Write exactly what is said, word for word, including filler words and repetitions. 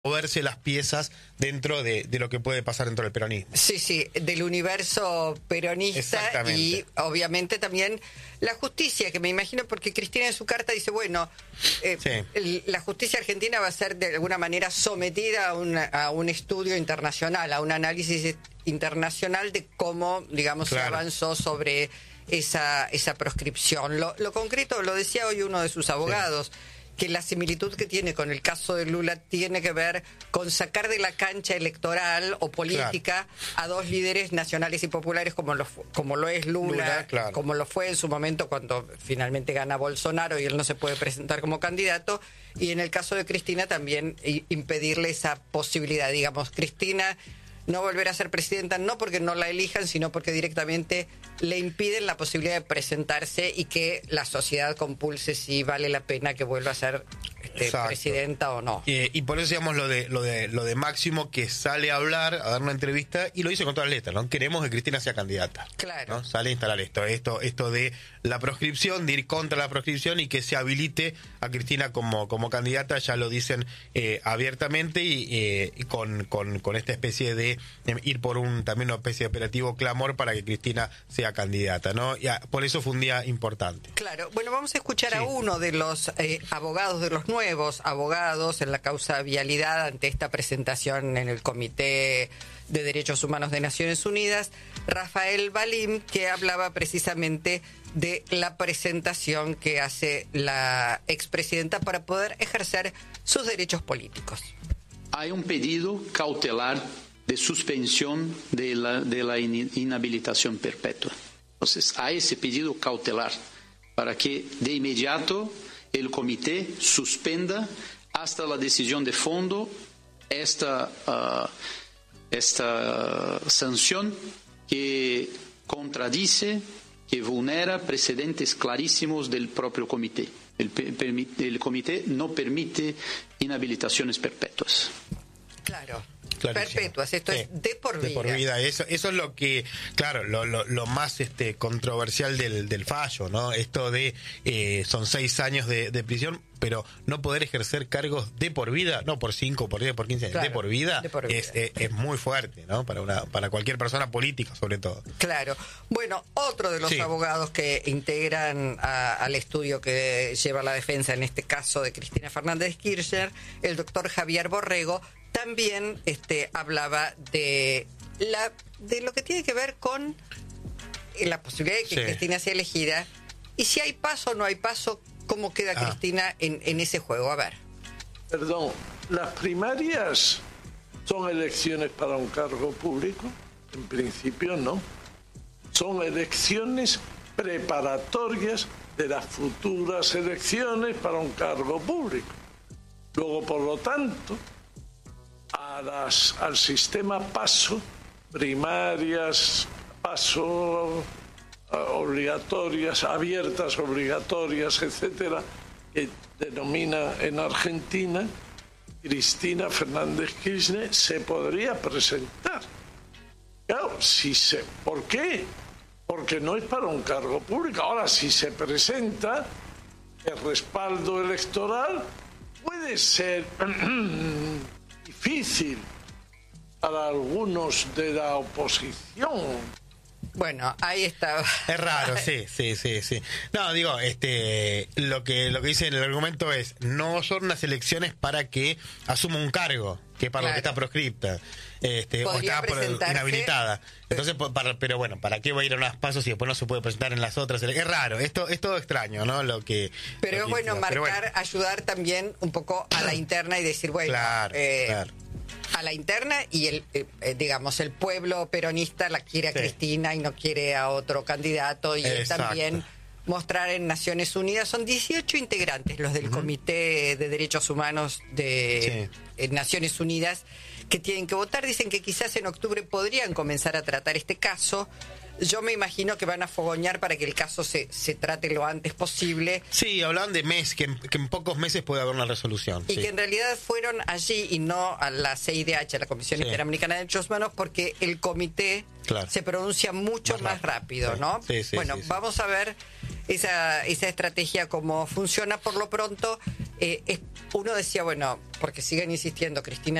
moverse las piezas dentro de, de lo que puede pasar dentro del peronismo. Sí, sí, del universo peronista y obviamente también la justicia, que me imagino, porque Cristina en su carta dice, bueno, eh, sí. el, la justicia argentina va a ser de alguna manera sometida a, una, a un estudio internacional, a un análisis internacional de cómo, digamos, claro. se avanzó sobre esa, esa proscripción. Lo, lo concreto, lo decía hoy uno de sus abogados, sí. que la similitud que tiene con el caso de Lula tiene que ver con sacar de la cancha electoral o política claro. a dos líderes nacionales y populares como lo, como lo es Lula, Lula claro. como lo fue en su momento cuando finalmente gana Bolsonaro y él no se puede presentar como candidato, y en el caso de Cristina también impedirle esa posibilidad, digamos, Cristina no volver a ser presidenta, no porque no la elijan, sino porque directamente le impiden la posibilidad de presentarse y que la sociedad compulse si vale la pena que vuelva a ser este, presidenta o no. Eh, y por eso decíamos lo de, lo de lo de Máximo, que sale a hablar, a dar una entrevista, y lo dice con todas las letras, ¿no? Queremos que Cristina sea candidata. Claro. ¿no? Sale a instalar esto, esto, esto de la proscripción, de ir contra la proscripción y que se habilite a Cristina como, como candidata, ya lo dicen eh, abiertamente y, eh, y con, con, con esta especie de eh, ir por un también una especie de operativo clamor para que Cristina sea candidata, ¿no? Y a, por eso fue un día importante. Claro. Bueno, vamos a escuchar sí. a uno de los eh, abogados, de los nuevos abogados en la causa Vialidad ante esta presentación en el Comité de Derechos Humanos de Naciones Unidas, Rafael Balim, que hablaba precisamente de la presentación que hace la expresidenta para poder ejercer sus derechos políticos. Hay un pedido cautelar de suspensión de la, de la inhabilitación perpetua. Entonces, hay ese pedido cautelar para que de inmediato el comité suspenda hasta la decisión de fondo esta, uh, esta sanción que contradice, que vulnera precedentes clarísimos del propio comité. El, el comité no permite inhabilitaciones perpetuas. Claro. Clarísimo. Perpetuas, esto sí, es de por vida. De por vida, eso, eso es lo que, claro, lo, lo, lo más este controversial del, del fallo, ¿no? Esto de, eh, son seis años de, de prisión, pero no poder ejercer cargos de por vida, no por cinco, por diez, por quince años, claro, de por vida, de por vida. Es, es, es muy fuerte, ¿no? Para una para cualquier persona política, sobre todo. Claro. Bueno, otro de los sí. abogados que integran a, al estudio que lleva la defensa, en este caso de Cristina Fernández Kirchner, el doctor Javier Borrego, también este, hablaba de la de lo que tiene que ver con la posibilidad de que sí. Cristina sea elegida, y si hay paso o no hay paso, cómo queda ah. Cristina en, en ese juego. A ver. Perdón, ¿las primarias son elecciones para un cargo público? En principio no. Son elecciones preparatorias de las futuras elecciones para un cargo público. Luego, por lo tanto, a las, al sistema paso, primarias, paso, uh, obligatorias, abiertas, obligatorias, etcétera, que denomina en Argentina, Cristina Fernández Kirchner se podría presentar. Claro, si se, ¿por qué? Porque no es para un cargo público. Ahora, si se presenta, el respaldo electoral puede ser difícil para algunos de la oposición. Bueno, ahí está. Es raro, sí, sí, sí, sí. No, digo, este, lo que lo que dice en el argumento es, no son unas elecciones para que asuma un cargo, que es para claro. lo que está proscripta, este, o está por, inhabilitada. Entonces, para, pero bueno, ¿para qué va a ir a unos pasos si después no se puede presentar en las otras? Es raro, esto es todo extraño, ¿no? Lo que. Pero lo es bueno marcar, bueno. ayudar también un poco a la interna y decir, bueno, claro, eh, claro. a la interna y el eh, digamos el pueblo peronista la quiere a sí. Cristina y no quiere a otro candidato, y también mostrar en Naciones Unidas, son dieciocho integrantes los del uh-huh. Comité de Derechos Humanos de sí. Naciones Unidas que tienen que votar. Dicen que quizás en octubre podrían comenzar a tratar este caso. Yo me imagino que van a fogonear para que el caso se, se trate lo antes posible. Sí, hablaban de mes, que en, que en pocos meses puede haber una resolución. Y sí. que en realidad fueron allí y no a la C I D H, a la Comisión sí. Interamericana de Derechos Humanos, porque el comité claro. se pronuncia mucho más, más rápido, sí. ¿no? Sí, sí, bueno, sí, sí. vamos a ver esa, esa estrategia cómo funciona. Por lo pronto, eh, es, uno decía, bueno, porque siguen insistiendo, Cristina